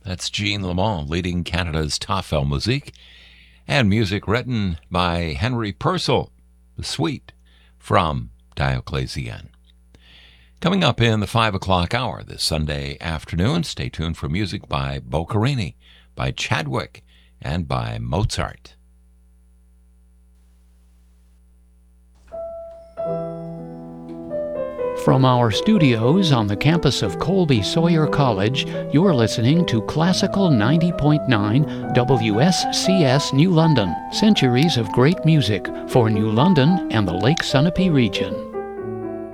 That's Jean Lamont leading Canada's Tafel Musique, and music written by Henry Purcell, the suite from Dioclesian. Coming up in the 5 o'clock hour this Sunday afternoon, stay tuned for music by Boccherini, by Chadwick, and by Mozart. From our studios on the campus of Colby Sawyer College, you're listening to Classical 90.9 WSCS New London. Centuries of great music for New London and the Lake Sunapee region.